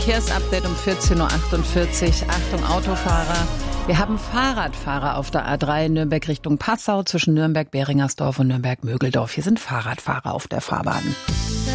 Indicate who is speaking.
Speaker 1: Verkehrsupdate um 14.48 Uhr. Achtung, Autofahrer. Wir haben Fahrradfahrer auf der A3 Nürnberg Richtung Passau zwischen Nürnberg-Beringersdorf und Nürnberg-Mögeldorf. Hier sind Fahrradfahrer auf der Fahrbahn.